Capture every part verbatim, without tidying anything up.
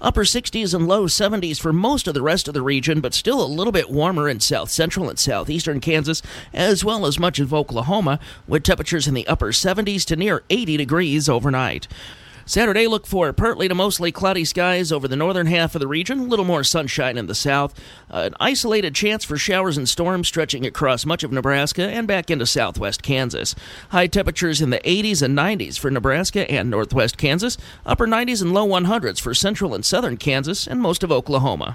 Upper sixties and low seventies for most of the rest of the region, but still a little bit warmer in south central and southeastern Kansas, as well as much of Oklahoma, with temperatures in the upper seventies to near eighty degrees overnight. Saturday, look for partly to mostly cloudy skies over the northern half of the region, a little more sunshine in the south. Uh, an isolated chance for showers and storms stretching across much of Nebraska and back into southwest Kansas. High temperatures in the eighties and nineties for Nebraska and northwest Kansas, upper nineties and low hundreds for central and southern Kansas and most of Oklahoma.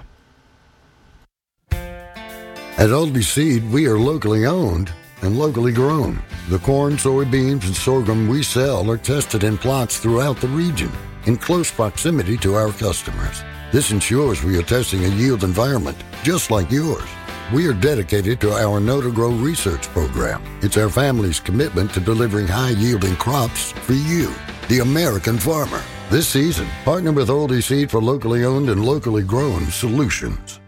At Aldi Seed, we are locally owned and locally grown. The corn, soybeans, and sorghum we sell are tested in plots throughout the region in close proximity to our customers. This ensures we are testing a yield environment just like yours. We are dedicated to our Know to Grow research program. It's our family's commitment to delivering high-yielding crops for you, the American farmer. This season, partner with Aldi Seed for locally owned and locally grown solutions.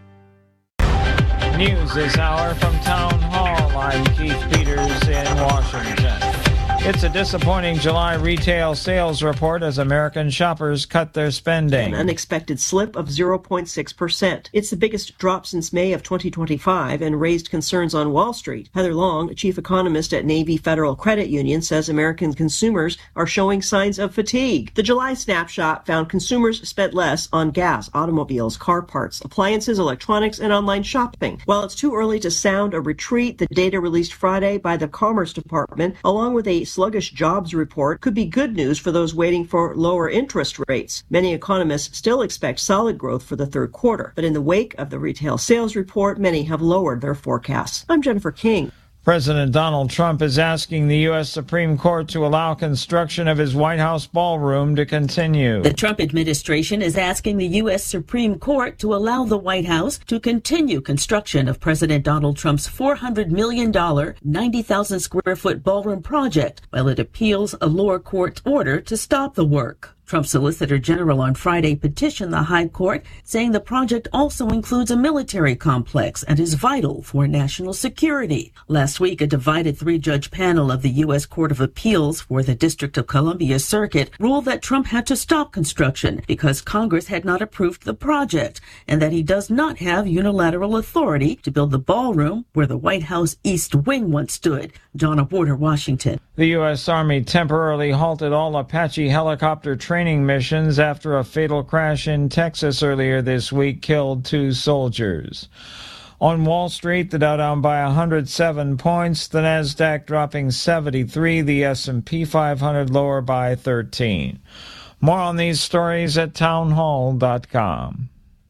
News this hour from Town Hall. I'm Keith Peters in Washington. It's a disappointing July retail sales report as American shoppers cut their spending. An unexpected slip of zero point six percent. It's the biggest drop since May of twenty twenty-five and raised concerns on Wall Street. Heather Long, chief economist at Navy Federal Credit Union, says American consumers are showing signs of fatigue. The July snapshot found consumers spent less on gas, automobiles, car parts, appliances, electronics, and online shopping. While it's too early to sound a retreat, the data released Friday by the Commerce Department, along with a sluggish jobs report, could be good news for those waiting for lower interest rates. Many economists still expect solid growth for the third quarter, but in the wake of the retail sales report, many have lowered their forecasts. I'm Jennifer King. President Donald Trump is asking the U S Supreme Court to allow construction of his White House ballroom to continue. The Trump administration is asking the U S Supreme Court to allow the White House to continue construction of President Donald Trump's four hundred million dollars, ninety thousand square foot ballroom project while it appeals a lower court's order to stop the work. Trump's Solicitor General on Friday petitioned the High Court, saying the project also includes a military complex and is vital for national security. Last week, a divided three-judge panel of the U S Court of Appeals for the District of Columbia Circuit ruled that Trump had to stop construction because Congress had not approved the project and that he does not have unilateral authority to build the ballroom where the White House East Wing once stood. Donna Warder, Washington. The U S Army temporarily halted all Apache helicopter training missions after a fatal crash in Texas earlier this week killed two soldiers. On Wall Street, the Dow down by one hundred seven points, the Nasdaq dropping seventy-three, the S and P five hundred lower by thirteen. More on these stories at townhall dot com.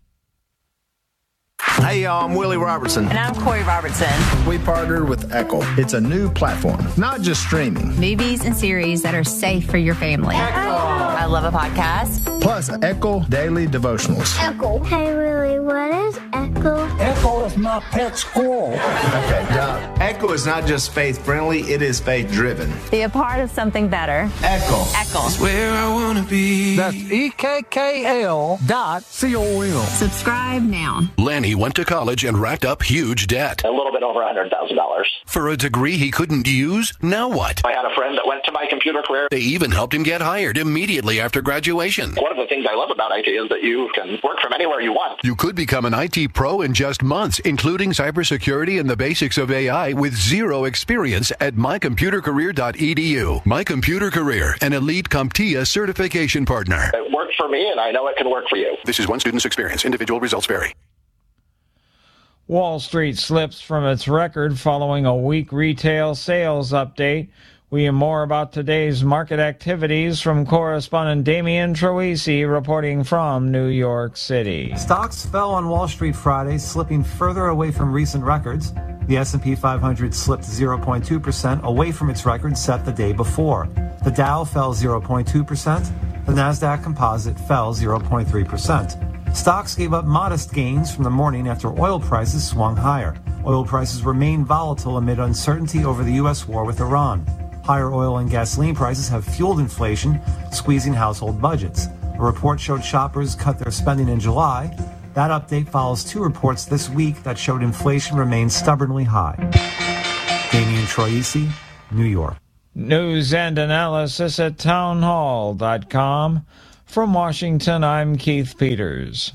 Hey, y'all, I'm Willie Robertson. And I'm Corey Robertson. We partnered with Echo. It's a new platform, not just streaming. Movies and series that are safe for your family. Echo. I love a podcast. Plus, Echo Daily Devotionals. Echo. Hey, Willie, what is Echo? Echo is my pet squirrel. Okay, Doc. Echo is not just faith-friendly, it is faith-driven. Be a part of something better. Echo. Echo. It's where I want to be. That's E K K L dot C O M. Subscribe now. Lenny went to college and racked up huge debt. A little bit over one hundred thousand dollars. For a degree he couldn't use? Now what? I had a friend that went to My Computer Career. They even helped him get hired immediately after graduation. One of the things I love about I T is that you can work from anywhere you want. You could become an I T pro in just months, including cybersecurity and the basics of A I with zero experience at my computer career dot e d u. My Computer Career, an elite CompTIA certification partner. It worked for me, and I know it can work for you. This is one student's experience. Individual results vary. Wall Street slips from its record following a weak retail sales update. We hear more about today's market activities from correspondent Damian Troisi reporting from New York City. Stocks fell on Wall Street Friday, slipping further away from recent records. The S and P five hundred slipped zero point two percent away from its record set the day before. The Dow fell zero point two percent. The Nasdaq Composite fell zero point three percent. Stocks gave up modest gains from the morning after oil prices swung higher. Oil prices remain volatile amid uncertainty over the U S war with Iran. Higher oil and gasoline prices have fueled inflation, squeezing household budgets. A report showed shoppers cut their spending in July. That update follows two reports this week that showed inflation remains stubbornly high. Damian Troisi, New York. News and analysis at townhall dot com. From Washington, I'm Keith Peters.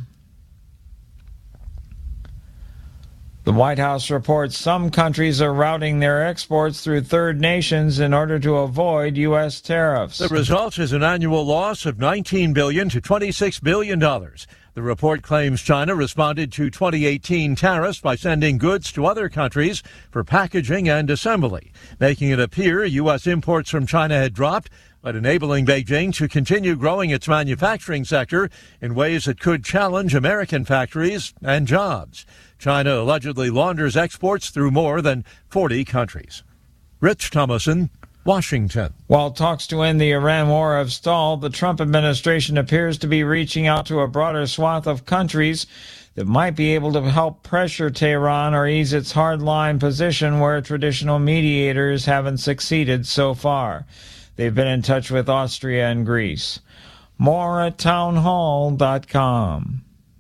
The White House reports some countries are routing their exports through third nations in order to avoid U S tariffs. The result is an annual loss of nineteen billion dollars to twenty-six billion dollars. The report claims China responded to twenty eighteen tariffs by sending goods to other countries for packaging and assembly, making it appear U S imports from China had dropped, but enabling Beijing to continue growing its manufacturing sector in ways that could challenge American factories and jobs. China allegedly launders exports through more than forty countries. Rich Thomason, Washington. While talks to end the Iran war have stalled, the Trump administration appears to be reaching out to a broader swath of countries that might be able to help pressure Tehran or ease its hardline position where traditional mediators haven't succeeded so far. They've been in touch with Austria and Greece. More at townhall dot com.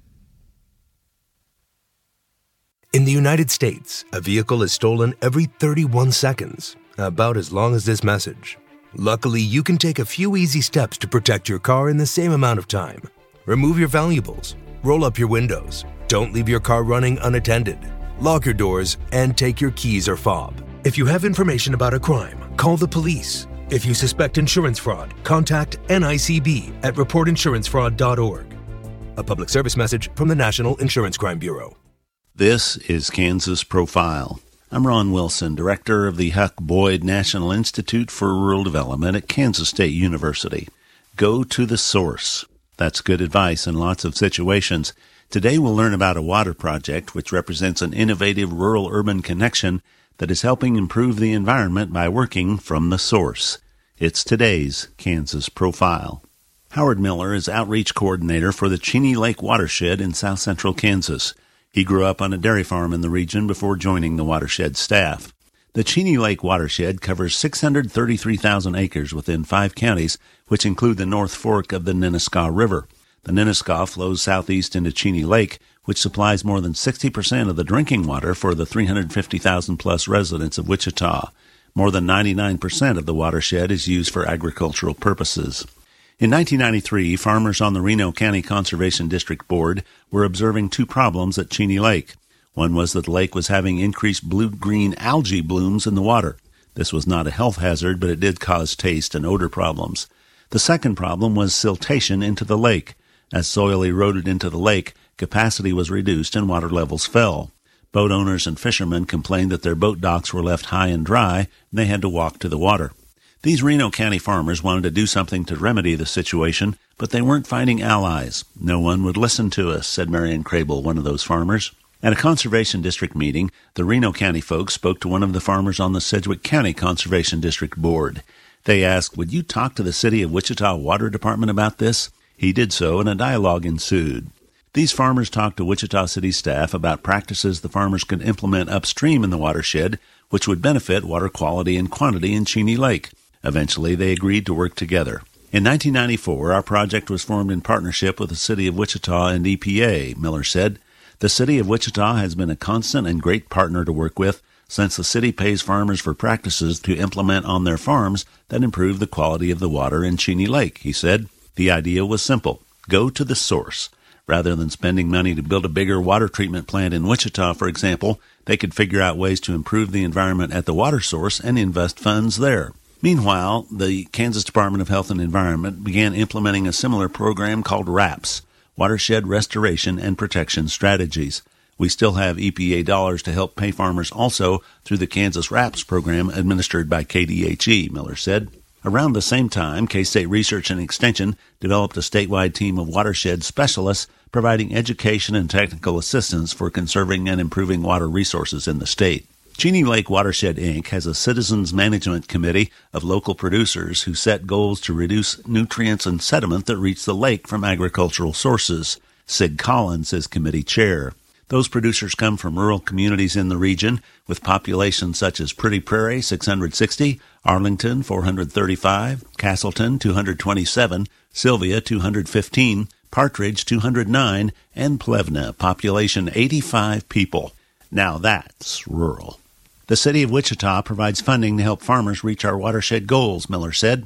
In the United States, a vehicle is stolen every thirty-one seconds, about as long as this message. Luckily, you can take a few easy steps to protect your car in the same amount of time. Remove your valuables, roll up your windows, don't leave your car running unattended, lock your doors, and take your keys or fob. If you have information about a crime, call the police. If you suspect insurance fraud, contact N I C B at report insurance fraud dot org. A public service message from the National Insurance Crime Bureau. This is Kansas Profile. I'm Ron Wilson, director of the Huck Boyd National Institute for Rural Development at Kansas State University. Go to the source. That's good advice in lots of situations. Today we'll learn about a water project which represents an innovative rural-urban connection that is helping improve the environment by working from the source. It's today's Kansas Profile. Howard Miller is outreach coordinator for the Cheney Lake Watershed in south central Kansas. He grew up on a dairy farm in the region before joining the watershed staff. The Cheney Lake Watershed covers six hundred thirty-three thousand acres within five counties, which include the North Fork of the Nenasko River. The Nenasko flows southeast into Cheney Lake, which supplies more than sixty percent of the drinking water for the three hundred fifty thousand plus residents of Wichita. More than ninety-nine percent of the watershed is used for agricultural purposes. In nineteen ninety-three, farmers on the Reno County Conservation District Board were observing two problems at Cheney Lake. One was that the lake was having increased blue-green algae blooms in the water. This was not a health hazard, but it did cause taste and odor problems. The second problem was siltation into the lake. As soil eroded into the lake, capacity was reduced and water levels fell. Boat owners and fishermen complained that their boat docks were left high and dry, and they had to walk to the water. These Reno County farmers wanted to do something to remedy the situation, but they weren't finding allies. No one would listen to us, said Marion Crable, one of those farmers. At a Conservation District meeting, the Reno County folks spoke to one of the farmers on the Sedgwick County Conservation District Board. They asked, would you talk to the City of Wichita Water Department about this? He did so, and a dialogue ensued. These farmers talked to Wichita City staff about practices the farmers could implement upstream in the watershed, which would benefit water quality and quantity in Cheney Lake. Eventually, they agreed to work together. In nineteen ninety-four, our project was formed in partnership with the City of Wichita and E P A, Miller said. The City of Wichita has been a constant and great partner to work with since the city pays farmers for practices to implement on their farms that improve the quality of the water in Cheney Lake, he said. The idea was simple. Go to the source. Rather than spending money to build a bigger water treatment plant in Wichita, for example, they could figure out ways to improve the environment at the water source and invest funds there. Meanwhile, the Kansas Department of Health and Environment began implementing a similar program called RAPS, Watershed Restoration and Protection Strategies. We still have E P A dollars to help pay farmers also through the Kansas RAPS program administered by K D H E, Miller said. Around the same time, K-State Research and Extension developed a statewide team of watershed specialists providing education and technical assistance for conserving and improving water resources in the state. Cheney Lake Watershed, Incorporated has a citizens management committee of local producers who set goals to reduce nutrients and sediment that reach the lake from agricultural sources. Sig Collins is committee chair. Those producers come from rural communities in the region with populations such as Pretty Prairie, six hundred sixty, Arlington, four hundred thirty-five, Castleton, two hundred twenty-seven, Sylvia, two hundred fifteen, Partridge, two hundred nine, and Plevna, population eighty-five people. Now that's rural. The City of Wichita provides funding to help farmers reach our watershed goals, Miller said.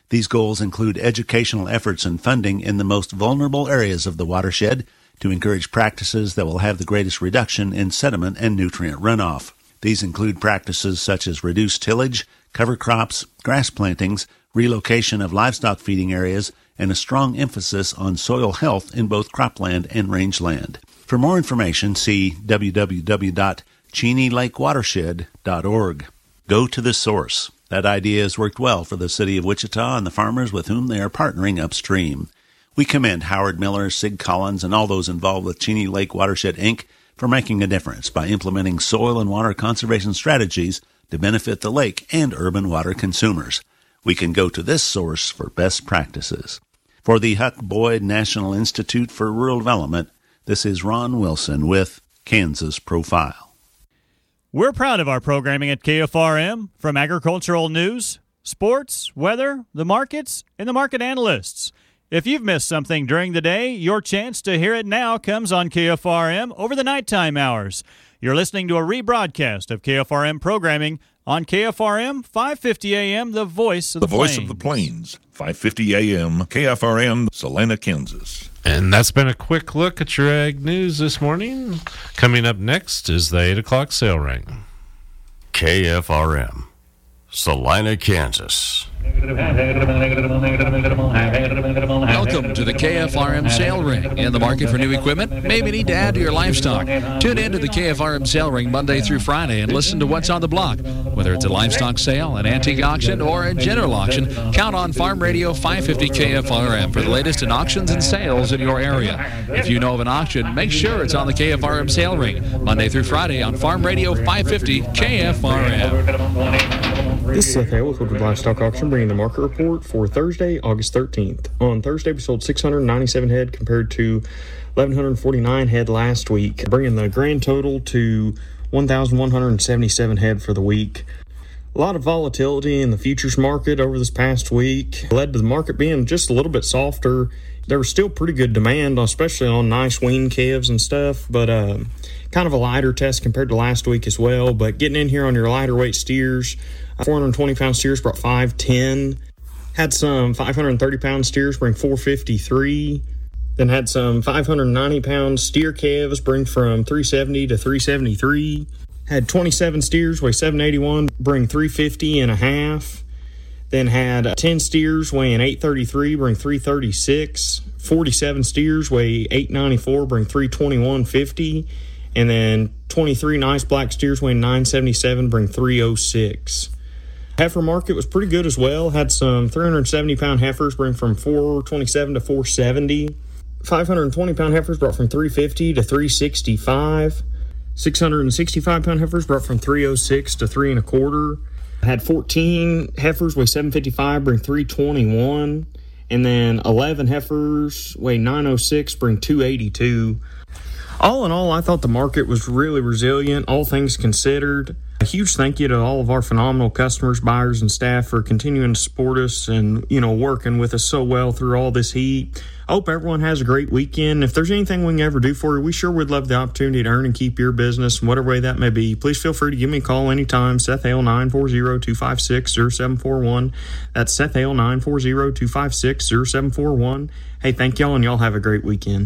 These goals include educational efforts and funding in the most vulnerable areas of the watershed to encourage practices that will have the greatest reduction in sediment and nutrient runoff. These include practices such as reduced tillage, cover crops, grass plantings, relocation of livestock feeding areas, and a strong emphasis on soil health in both cropland and rangeland. For more information, see w w w dot cheney lake watershed dot org. Go to the source. That idea has worked well for the city of Wichita and the farmers with whom they are partnering upstream. We commend Howard Miller, Sig Collins, and all those involved with Cheney Lake Watershed, Incorporated for making a difference by implementing soil and water conservation strategies to benefit the lake and urban water consumers. We can go to this source for best practices. For the Huck Boyd National Institute for Rural Development, this is Ron Wilson with Kansas Profile. We're proud of our programming at K F R M, from agricultural news, sports, weather, the markets, and the market analysts. If you've missed something during the day, your chance to hear it now comes on K F R M over the nighttime hours. You're listening to a rebroadcast of K F R M programming on K F R M, five fifty A M, the voice of the, the voice of the plains, five fifty A M, K F R M, Salina, Kansas. And that's been a quick look at your ag news this morning. Coming up next is the eight o'clock sale ring. K F R M, Salina, Kansas. Welcome to the K F R M Sale Ring. In the market for new equipment? Maybe need to add to your livestock. Tune in to the K F R M Sale Ring Monday through Friday and listen to what's on the block. Whether it's a livestock sale, an antique auction, or a general auction, count on Farm Radio five fifty K F R M for the latest in auctions and sales in your area. If you know of an auction, make sure it's on the K F R M Sale Ring Monday through Friday on Farm Radio five fifty K F R M. This is Seth Hale with Woodward Livestock Auction, bringing the market report for Thursday, August thirteenth. On Thursday, we sold six hundred ninety-seven head compared to eleven forty-nine head last week, bringing the grand total to one thousand one hundred seventy-seven head for the week. A lot of volatility in the futures market over this past week led to the market being just a little bit softer. There was still pretty good demand, especially on nice wean calves and stuff, but uh, kind of a lighter test compared to last week as well. But getting in here on your lighter weight steers, four hundred twenty pound steers brought five ten. Had some five hundred thirty pound steers bring four fifty-three. Then had some five hundred ninety pound steer calves bring from three seventy to three seventy-three. Had twenty-seven steers weigh seven eighty-one, bring three fifty and a half. Then had ten steers weighing eight thirty-three, bring three thirty-six. forty-seven steers weigh eight ninety-four, bring three twenty-one fifty. And then twenty-three nice black steers weighing nine seventy-seven, bring three oh six. Heifer market was pretty good as well. Had some three hundred seventy pound heifers bring from four twenty-seven to four seventy. five hundred twenty pound heifers brought from three fifty to three sixty-five. six hundred sixty-five pound heifers brought from three oh six to three and a quarter. Had fourteen heifers weigh seven fifty-five, bring three twenty-one. And then eleven heifers weigh nine oh six, bring two eighty-two. All in all, I thought the market was really resilient, all things considered. A huge thank you to all of our phenomenal customers, buyers, and staff for continuing to support us and, you know, working with us so well through all this heat. I hope everyone has a great weekend. If there's anything we can ever do for you, we sure would love the opportunity to earn and keep your business in whatever way that may be. Please feel free to give me a call anytime. Seth Hale, nine four zero, two five six, zero seven four one. That's Seth Hale, nine four zero, two five six, zero seven four one. Hey, thank y'all, and y'all have a great weekend.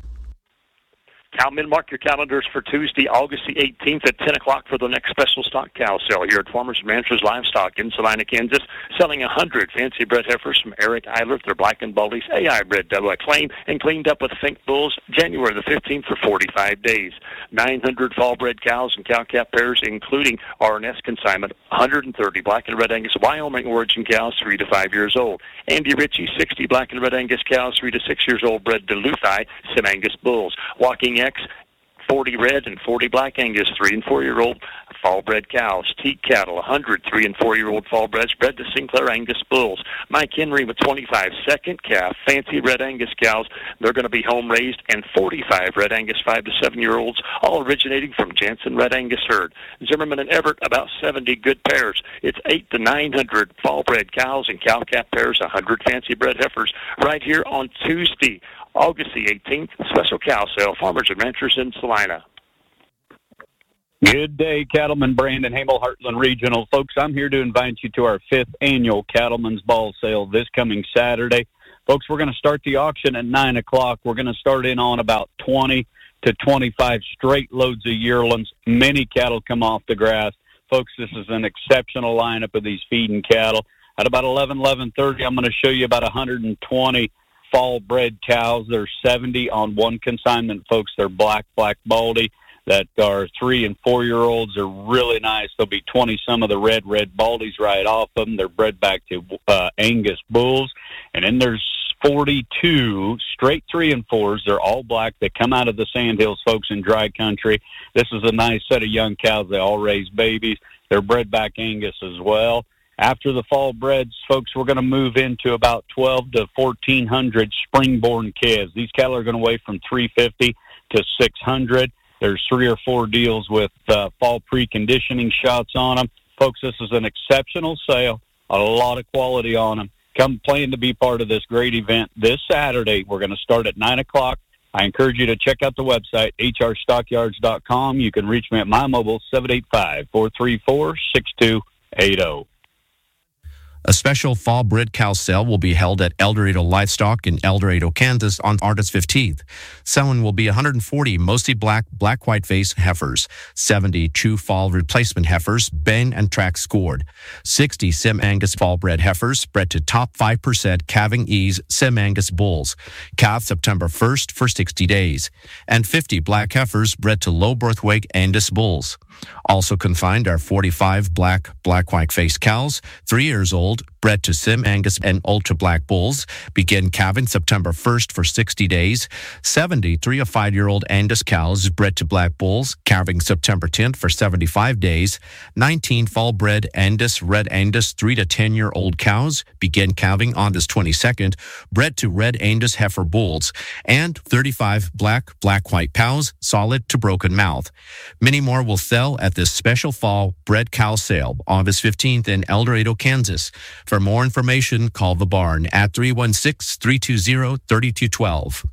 Cowmen, mark your calendars for Tuesday, August the eighteenth at ten o'clock for the next special stock cow sale here at Farmers and Ranchers Livestock in Salina, Kansas, selling one hundred fancy bred heifers from Eric Eilert. They're black and baldies, A I bred double acclaim, and cleaned up with Fink bulls January the fifteenth for forty-five days. nine hundred fall bred cows and cow calf pairs, including R and S consignment, one hundred thirty black and red Angus Wyoming origin cows, three to five years old. Andy Ritchie, sixty black and red Angus cows, three to six years old, bred Duluthi Sim-Angus bulls. Walking X, forty red and forty black Angus, three and four-year-old fall-bred cows. Teat cattle, one hundred three and four-year-old fall-breds, bred to Sinclair Angus bulls. Mike Henry with twenty-five second calf, fancy red Angus cows. They're going to be home-raised, and forty-five red Angus five to seven-year-olds, all originating from Jansen Red Angus herd. Zimmerman and Everett, about seventy good pairs. It's eight to nine hundred fall-bred cows and cow-calf pairs, one hundred fancy-bred heifers, right here on Tuesday, August the eighteenth, special cow sale, Farmers and Ranchers in Salina. Good day, Cattleman Brandon Hamel, Heartland Regional. Folks, I'm here to invite you to our fifth annual Cattleman's Ball Sale this coming Saturday. Folks, we're going to start the auction at nine o'clock. We're going to start in on about twenty to twenty-five straight loads of yearlings. Many cattle come off the grass. Folks, this is an exceptional lineup of these feeding cattle. At about eleven, eleven thirty, I'm going to show you about one hundred twenty fall-bred cows. There's seventy on one consignment, folks. They're black, black baldy. That are three and four year olds are really nice. There'll be twenty some of the red, red baldies right off of them. They're bred back to uh, Angus bulls. And then there's forty-two straight three and fours. They're all black. They come out of the Sandhills, folks, in dry country. This is a nice set of young cows. They all raise babies. They're bred back Angus as well. After the fall breds, folks, we're going to move into about twelve to fourteen hundred spring-born calves. These cattle are going to weigh from three fifty to six hundred. There's three or four deals with uh, fall preconditioning shots on them. Folks, this is an exceptional sale, a lot of quality on them. Come plan to be part of this great event this Saturday. We're going to start at nine o'clock. I encourage you to check out the website, h r stockyards dot com. You can reach me at my mobile, seven eight five, four three four, six two eight zero. A special fall bred cow sale will be held at El Dorado Livestock in El Dorado, Kansas on August fifteenth. Selling will be one hundred forty mostly black, black-white face heifers, seventy true fall replacement heifers, Ben and track scored, sixty Sim Angus fall bred heifers bred to top five percent calving ease Sim Angus bulls, calved September first for sixty days, and fifty black heifers bred to low birth weight Angus bulls. Also confined are forty-five black, black-white face cows, three years old, bred to Sim Angus and Ultra Black bulls, begin calving September first for sixty days, seventy three or five year old Angus cows bred to black bulls, calving September tenth for seventy-five days, nineteen fall bred Angus, red Angus three to ten year old cows, begin calving August twenty-second, bred to red Angus heifer bulls, and thirty-five black, black-white cows, solid to broken mouth. Many more will sell at this special fall bred cow sale August fifteenth in El Dorado, Kansas. For more information, call the barn at three one six, three two zero, three two one two.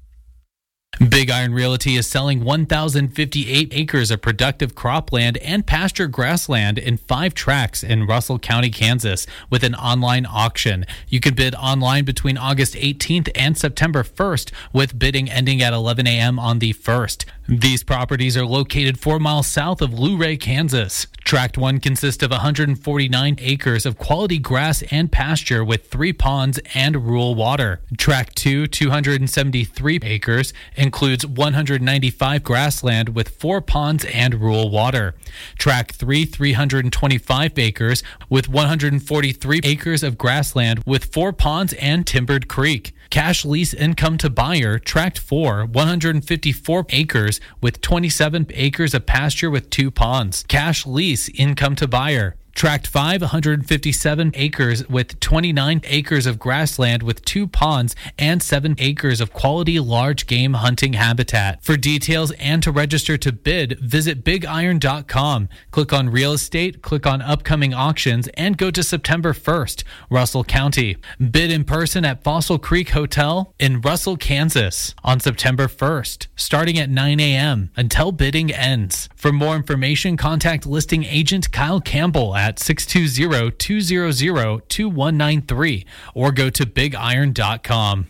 Big Iron Realty is selling one thousand fifty-eight acres of productive cropland and pasture grassland in five tracts in Russell County, Kansas, with an online auction. You can bid online between August eighteenth and September first, with bidding ending at eleven a.m. on the first. These properties are located four miles south of Luray, Kansas. Tract one consists of one hundred forty-nine acres of quality grass and pasture with three ponds and rural water. Tract two, two hundred seventy-three acres, includes one hundred ninety-five grassland with four ponds and rural water. Tract three, three hundred twenty-five acres with one hundred forty-three acres of grassland with four ponds and timbered creek. Cash lease income to buyer, Tract four, one hundred fifty-four acres with twenty-seven acres of pasture with two ponds. Cash lease income to buyer. Tract five, one hundred fifty-seven acres with twenty-nine acres of grassland with two ponds and seven acres of quality large game hunting habitat. For details and to register to bid, visit big iron dot com. Click on real estate, click on upcoming auctions, and go to September first, Russell County. Bid in person at Fossil Creek Hotel in Russell, Kansas on September first, starting at nine a.m. until bidding ends. For more information, contact listing agent Kyle Campbell at at six two zero, two zero zero, two one nine three or go to big iron dot com.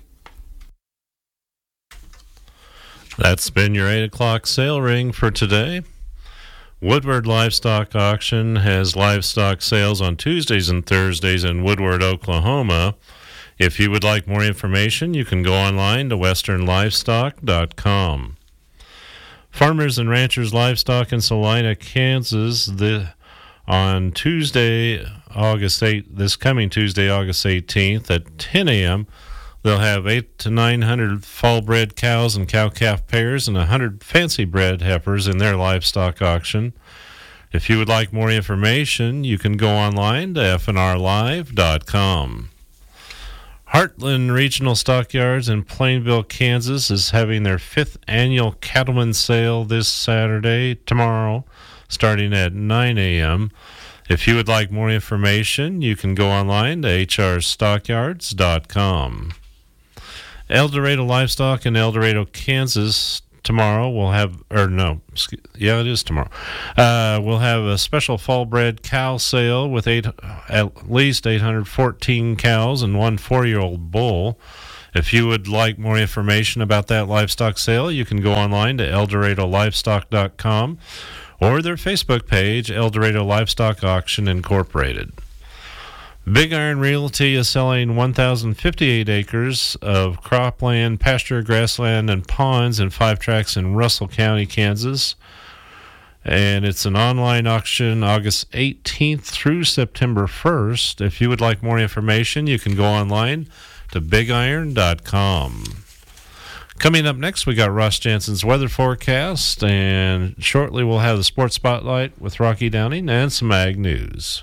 That's been your eight o'clock sale ring for today. Woodward Livestock Auction has livestock sales on Tuesdays and Thursdays in Woodward, Oklahoma. If you would like more information, you can go online to western livestock dot com. Farmers and Ranchers Livestock in Salina, Kansas, the on Tuesday, August eighth, this coming Tuesday, August eighteenth at ten a.m., they'll have eight to nine hundred fall-bred cows and cow-calf pairs and one hundred fancy-bred heifers in their livestock auction. If you would like more information, you can go online to f n r live dot com. Heartland Regional Stockyards in Plainville, Kansas is having their fifth annual cattleman sale this Saturday, tomorrow, starting at nine a.m. If you would like more information, you can go online to h r stockyards dot com. El Dorado Livestock in El Dorado, Kansas, tomorrow we'll have, or no, yeah, it is tomorrow. Uh, we'll have a special fall bred cow sale with eight, at least eight hundred fourteen cows and one four-year-old bull. If you would like more information about that livestock sale, you can go online to el dorado livestock dot com or their Facebook page, El Dorado Livestock Auction Incorporated. Big Iron Realty is selling one thousand fifty-eight acres of cropland, pasture, grassland, and ponds in five tracts in Russell County, Kansas. And it's an online auction August eighteenth through September first. If you would like more information, you can go online to big iron dot com. Coming up next, we got Ross Jansen's weather forecast, and shortly we'll have the Sports Spotlight with Rocky Downing and some Ag News.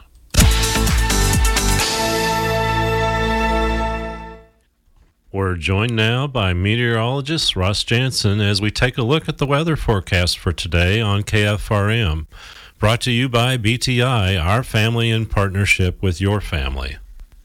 We're joined now by meteorologist Ross Jansen as we take a look at the weather forecast for today on K F R M. Brought to you by B T I, our family in partnership with your family.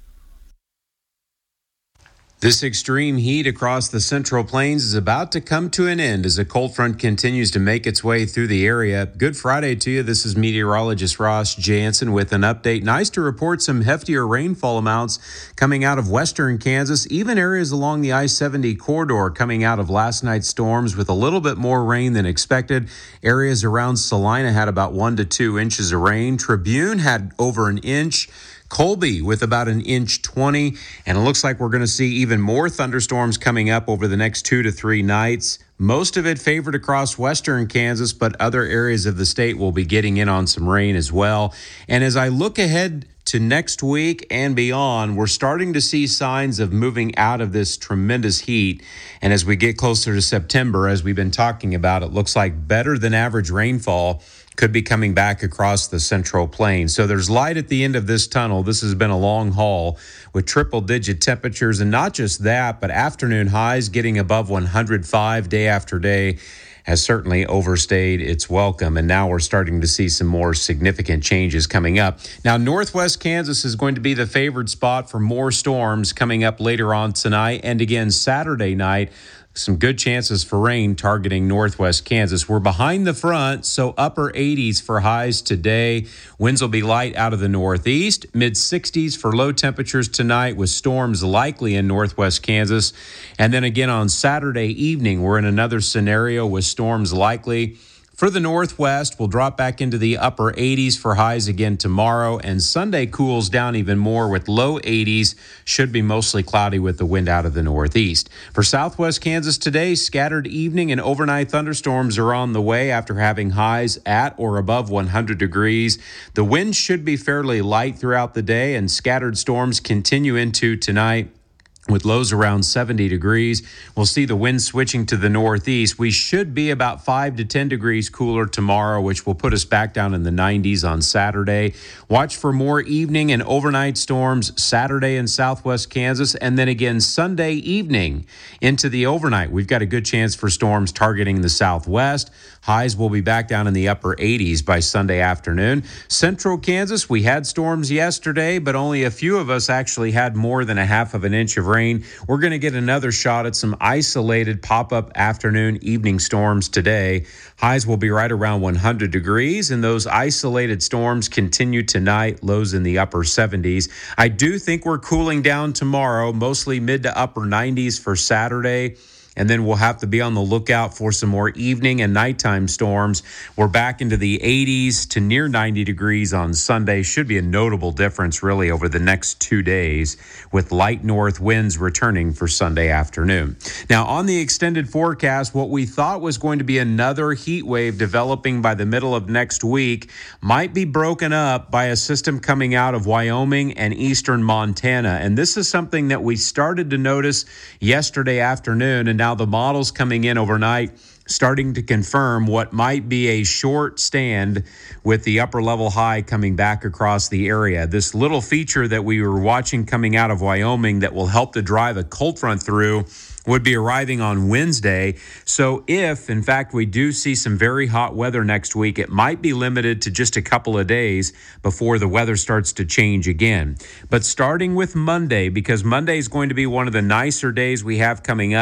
This extreme heat across the Central Plains is about to come to an end as a cold front continues to make its way through the area. Good Friday to you. This is meteorologist Ross Jansen with an update. Nice to report some heftier rainfall amounts coming out of western Kansas, even areas along the I seventy corridor coming out of last night's storms with a little bit more rain than expected. Areas around Salina had about one to two inches of rain. Tribune had over an inch. Colby with about an inch twenty, and it looks like we're going to see even more thunderstorms coming up over the next two to three nights. Most of it favored across western Kansas, but other areas of the state will be getting in on some rain as well. And as I look ahead to next week and beyond, we're starting to see signs of moving out of this tremendous heat. And as we get closer to September, as we've been talking about, it looks like better than average rainfall could be coming back across the Central Plains. So there's light at the end of this tunnel. This has been a long haul with triple-digit temperatures, and not just that, but afternoon highs getting above one hundred five day after day has certainly overstayed its welcome, and now we're starting to see some more significant changes coming up. Now, northwest Kansas is going to be the favored spot for more storms coming up later on tonight and again Saturday night. Some good chances for rain targeting northwest Kansas. We're behind the front, so upper eighties for highs today. Winds will be light out of the northeast, mid sixties for low temperatures tonight with storms likely in northwest Kansas. And then again on Saturday evening, we're in another scenario with storms likely. For the northwest, we'll drop back into the upper eighties for highs again tomorrow, and Sunday cools down even more with low eighties. Should be mostly cloudy with the wind out of the northeast. For southwest Kansas today, scattered evening and overnight thunderstorms are on the way after having highs at or above one hundred degrees. The wind should be fairly light throughout the day, and scattered storms continue into tonight with lows around seventy degrees. We'll see the wind switching to the northeast. We should be about five to ten degrees cooler tomorrow, which will put us back down in the nineties on Saturday. Watch for more evening and overnight storms Saturday in southwest Kansas, and then again Sunday evening into the overnight. We've got a good chance for storms targeting the southwest. Highs will be back down in the upper eighties by Sunday afternoon. Central Kansas, we had storms yesterday, but only a few of us actually had more than a half of an inch of rain. We're going to get another shot at some isolated pop-up afternoon, evening storms today. Highs will be right around one hundred degrees, and those isolated storms continue tonight, lows in the upper seventies. I do think we're cooling down tomorrow, mostly mid to upper nineties for Saturday. And then we'll have to be on the lookout for some more evening and nighttime storms. We're back into the eighties to near ninety degrees on Sunday. Should be a notable difference, really, over the next two days, with light north winds returning for Sunday afternoon. Now, on the extended forecast, what we thought was going to be another heat wave developing by the middle of next week might be broken up by a system coming out of Wyoming and eastern Montana. And this is something that we started to notice yesterday afternoon, and now the models coming in overnight starting to confirm what might be a short stand with the upper level high coming back across the area. This little feature that we were watching coming out of Wyoming that will help to drive a cold front through would be arriving on Wednesday. So if, in fact, we do see some very hot weather next week, it might be limited to just a couple of days before the weather starts to change again. But starting with Monday, because Monday is going to be one of the nicer days we have coming up,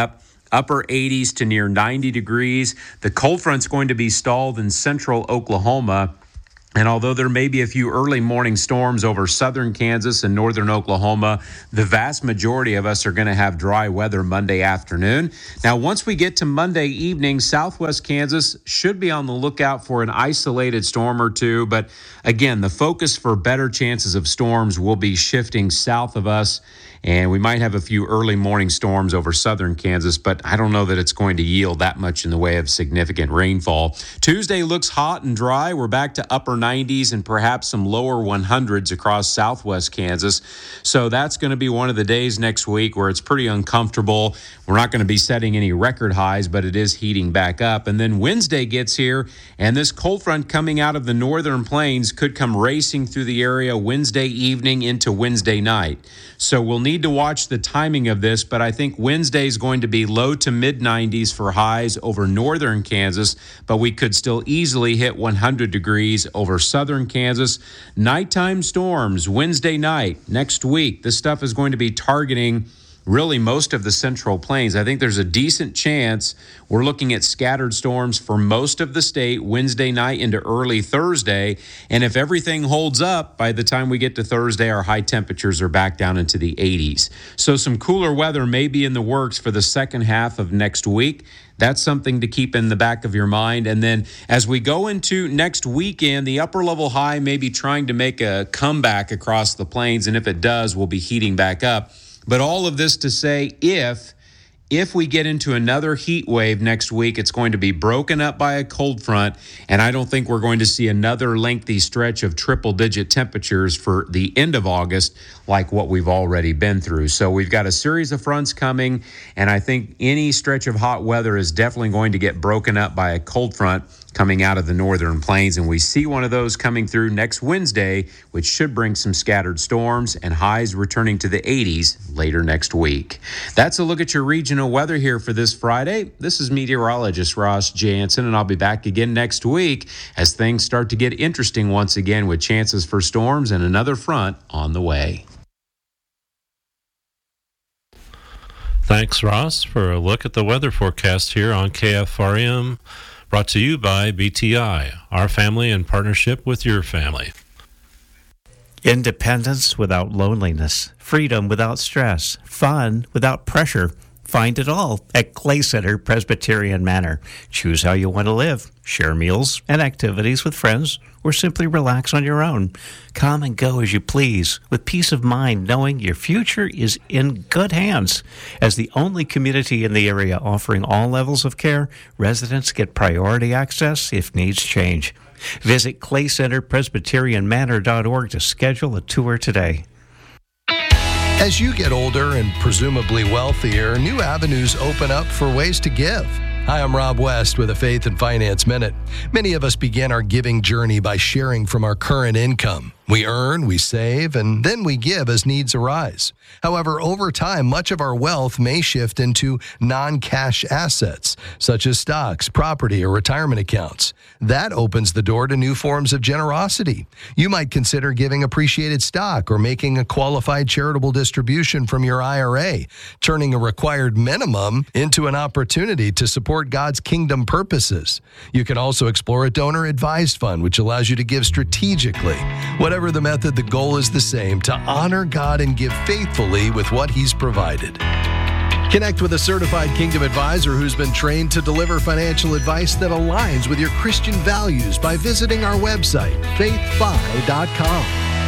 upper eighties to near ninety degrees. The cold front's going to be stalled in central Oklahoma. And although there may be a few early morning storms over southern Kansas and northern Oklahoma, the vast majority of us are going to have dry weather Monday afternoon. Now, once we get to Monday evening, southwest Kansas should be on the lookout for an isolated storm or two. But again, the focus for better chances of storms will be shifting south of us. And we might have a few early morning storms over southern Kansas, but I don't know that it's going to yield that much in the way of significant rainfall. Tuesday looks hot and dry. We're back to upper nineties and perhaps some lower hundreds across southwest Kansas. So that's going to be one of the days next week where it's pretty uncomfortable. We're not going to be setting any record highs, but it is heating back up. And then Wednesday gets here, and this cold front coming out of the northern plains could come racing through the area Wednesday evening into Wednesday night. So we'll need to watch the timing of this, but I think Wednesday is going to be low to mid nineties for highs over northern Kansas, but we could still easily hit one hundred degrees over southern Kansas. Nighttime storms Wednesday night next week. This stuff is going to be targeting really most of the central plains. I think there's a decent chance we're looking at scattered storms for most of the state Wednesday night into early Thursday. And if everything holds up, by the time we get to Thursday, our high temperatures are back down into the eighties. So some cooler weather may be in the works for the second half of next week. That's something to keep in the back of your mind. And then as we go into next weekend, the upper level high may be trying to make a comeback across the plains. And if it does, we'll be heating back up. But all of this to say, if if we get into another heat wave next week, it's going to be broken up by a cold front, and I don't think we're going to see another lengthy stretch of triple-digit temperatures for the end of August like what we've already been through. So we've got a series of fronts coming, and I think any stretch of hot weather is definitely going to get broken up by a cold front coming out of the northern plains, and we see one of those coming through next Wednesday, which should bring some scattered storms and highs returning to the eighties later next week. That's a look at your regional weather here for this Friday. This is meteorologist Ross Jansen, and I'll be back again next week as things start to get interesting once again with chances for storms and another front on the way. Thanks, Ross, for a look at the weather forecast here on K F R M. Brought to you by B T I, our family in partnership with your family. Independence without loneliness, freedom without stress, fun without pressure. Find it all at Clay Center Presbyterian Manor. Choose how you want to live. Share meals and activities with friends, or simply relax on your own. Come and go as you please, with peace of mind, knowing your future is in good hands. As the only community in the area offering all levels of care, residents get priority access if needs change. Visit clay center presbyterian manor dot org to schedule a tour today. As you get older and presumably wealthier, new avenues open up for ways to give. Hi, I'm Rob West with a Faith and Finance Minute. Many of us begin our giving journey by sharing from our current income. We earn, we save, and then we give as needs arise. However, over time, much of our wealth may shift into non-cash assets, such as stocks, property, or retirement accounts. That opens the door to new forms of generosity. You might consider giving appreciated stock or making a qualified charitable distribution from your I R A, turning a required minimum into an opportunity to support God's kingdom purposes. You can also explore a donor-advised fund, which allows you to give strategically. Whatever the method, the goal is the same: to honor God and give faithfully with what He's provided. Connect with a certified Kingdom advisor who's been trained to deliver financial advice that aligns with your Christian values by visiting our website, faith fi dot com.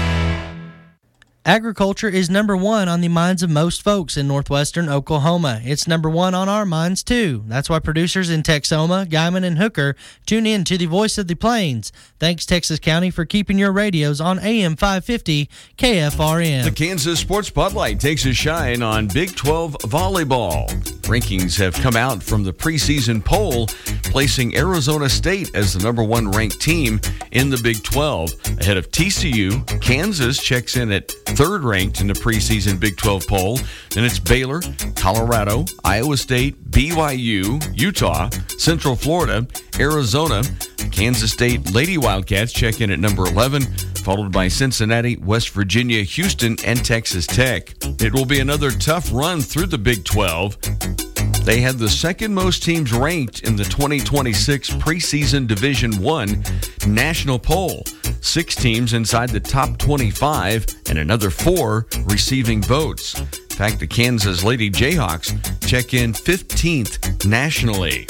Agriculture is number one on the minds of most folks in northwestern Oklahoma. It's number one on our minds, too. That's why producers in Texoma, Guyman, and Hooker tune in to the Voice of the Plains. Thanks, Texas County, for keeping your radios on A M five fifty K F R M. The Kansas Sports Spotlight takes a shine on Big twelve volleyball. Rankings have come out from the preseason poll, placing Arizona State as the number one ranked team in the Big twelve. Ahead of T C U, Kansas checks in at third ranked in the preseason Big twelve poll. Then it's Baylor, Colorado, Iowa State, B Y U, Utah, Central Florida, Arizona. Kansas State Lady Wildcats check in at number eleven, followed by Cincinnati, West Virginia, Houston, and Texas Tech. It will be another tough run through the Big twelve. They had the second most teams ranked in the twenty twenty-six preseason Division One national poll. Six teams inside the top twenty-five and another four receiving votes. In fact, the Kansas Lady Jayhawks check in fifteenth nationally.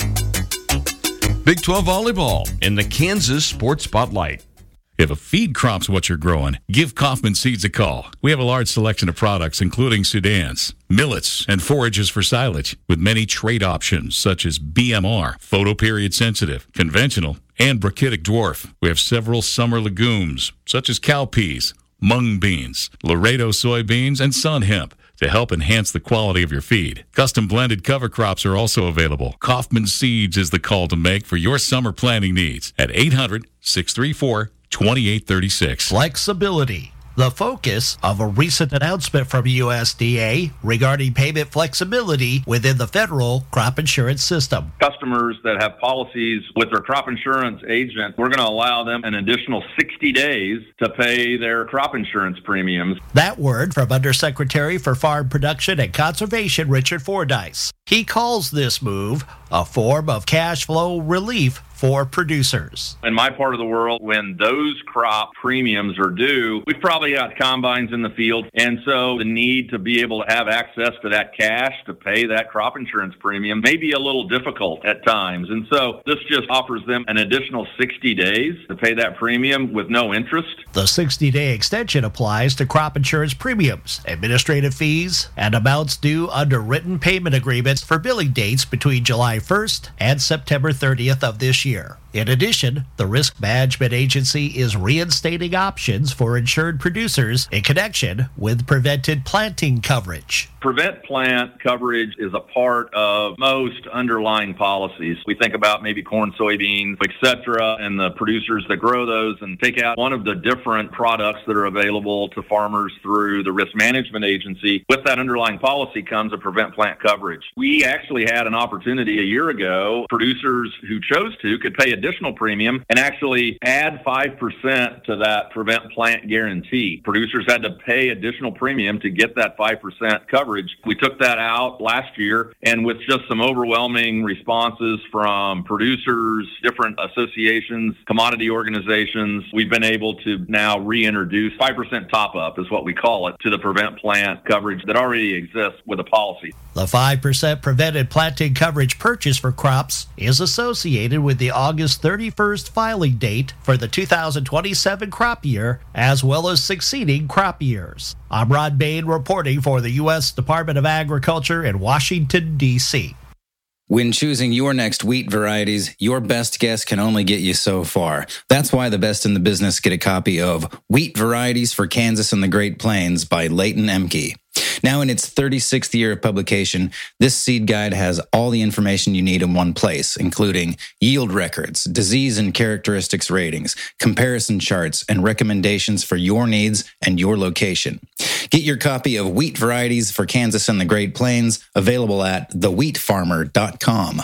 Big twelve volleyball in the Kansas Sports Spotlight. If a feed crop's what you're growing, give Kaufman Seeds a call. We have a large selection of products, including Sudans, millets, and forages for silage, with many trait options such as B M R, photoperiod sensitive, conventional, and brachytic dwarf. We have several summer legumes, such as cowpeas, mung beans, Laredo soybeans, and sun hemp, to help enhance the quality of your feed. Custom blended cover crops are also available. Kaufman Seeds is the call to make for your summer planting needs at eight hundred, six three four, two eight three six. Flexibility, the focus of a recent announcement from U S D A regarding payment flexibility within the federal crop insurance system. Customers that have policies with their crop insurance agent, we're going to allow them an additional sixty days to pay their crop insurance premiums. That word from Undersecretary for Farm Production and Conservation, Richard Fordyce. He calls this move a form of cash flow relief for producers. In my part of the world, when those crop premiums are due, we've probably got combines in the field, and so the need to be able to have access to that cash to pay that crop insurance premium may be a little difficult at times. And so this just offers them an additional sixty days to pay that premium with no interest. The sixty-day extension applies to crop insurance premiums, administrative fees, and amounts due under written payment agreements for billing dates between July first and September thirtieth of this year. In addition, the Risk Management Agency is reinstating options for insured producers in connection with prevented planting coverage. Prevent plant coverage is a part of most underlying policies. We think about maybe corn, soybeans, et cetera, and the producers that grow those and take out one of the different products that are available to farmers through the Risk Management Agency. With that underlying policy comes a prevent plant coverage. We actually had an opportunity a year ago. Producers who chose to could pay additional premium and actually add five percent to that prevent plant guarantee. Producers had to pay additional premium to get that five percent coverage. We took that out last year, and with just some overwhelming responses from producers, different associations, commodity organizations, we've been able to now reintroduce five percent top-up is what we call it to the prevent plant coverage that already exists with a policy. The five percent prevented planting coverage purchase for crops is associated with the August thirty-first filing date for the two thousand twenty-seven crop year, as well as succeeding crop years. I'm Rod Bain reporting for the U S Department of Agriculture in Washington, D C When choosing your next wheat varieties, your best guess can only get you so far. That's why the best in the business get a copy of Wheat Varieties for Kansas and the Great Plains by Leighton Emke. Now in its thirty-sixth year of publication, this seed guide has all the information you need in one place, including yield records, disease and characteristics ratings, comparison charts, and recommendations for your needs and your location. Get your copy of Wheat Varieties for Kansas and the Great Plains, available at the wheat farmer dot com.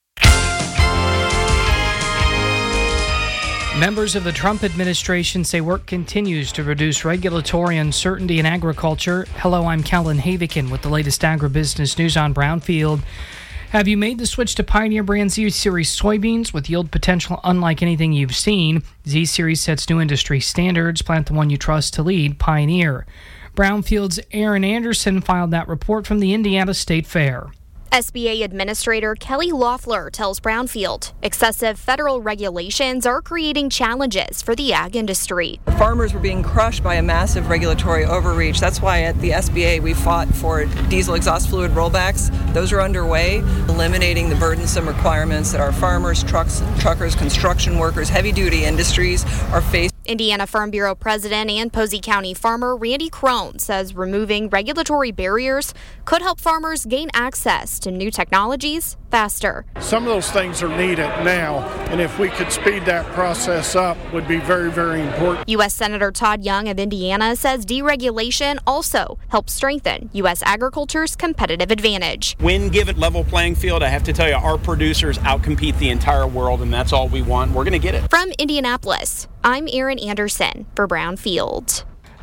Members of the Trump administration say work continues to reduce regulatory uncertainty in agriculture. Hello, I'm Kellen Havikin with the latest agribusiness news on Brownfield. Have you made the switch to Pioneer brand Z-Series soybeans with yield potential unlike anything you've seen? Z-Series sets new industry standards. Plant the one you trust to lead, Pioneer. Brownfield's Aaron Anderson filed that report from the Indiana State Fair. S B A Administrator Kelly Loeffler tells Brownfield excessive federal regulations are creating challenges for the ag industry. Farmers were being crushed by a massive regulatory overreach. That's why at the S B A we fought for diesel exhaust fluid rollbacks. Those are underway, eliminating the burdensome requirements that our farmers, trucks, truckers, construction workers, heavy-duty industries are facing. Indiana Farm Bureau President and Posey County farmer Randy Crone says removing regulatory barriers could help farmers gain access to new technologies faster. Some of those things are needed now, and if we could speed that process up, would be very, very important. U S Senator Todd Young of Indiana says deregulation also helps strengthen U S agriculture's competitive advantage. When given level playing field, I have to tell you, our producers outcompete the entire world, and that's all we want. We're going to get it. From Indianapolis, I'm Aaron Anderson for Brownfield.